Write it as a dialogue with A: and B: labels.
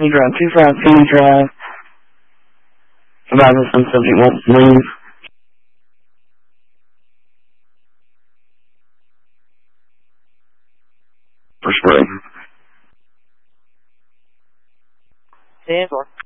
A: You drive 252 Drive. Advise some subject won't leave. For spring.
B: 10-4.